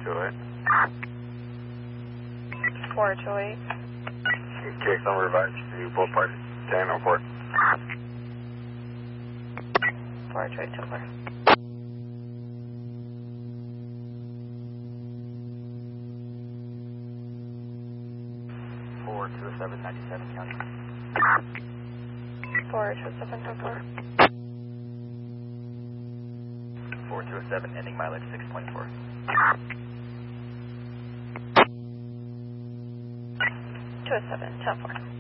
208. 428. KX number revised to both parties. 10 report. 428 so far. Four two seven 97 County. 427 so far. 4207 ending mileage 6.4. 207 10 4.